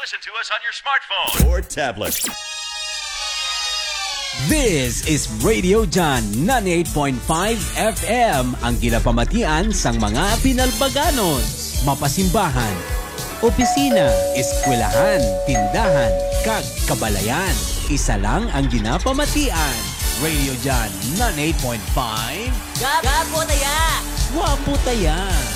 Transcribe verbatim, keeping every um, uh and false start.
listen to us on your smartphone or tablet. This is Radio John ninety-eight point five F M, ang ginapamatian sang mga Pinalbaganos, mapasimbahan, opisina, eskwelahan, tindahan, kag kabalayan. Isa lang ang ginapamatian. Radio John ninety-eight point five. Gapo taya! Wapo taya!